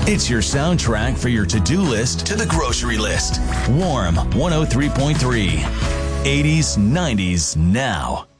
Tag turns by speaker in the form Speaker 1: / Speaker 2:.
Speaker 1: It's your soundtrack for your to-do list to the grocery list. Warm 103.3. 80s, 90s, now.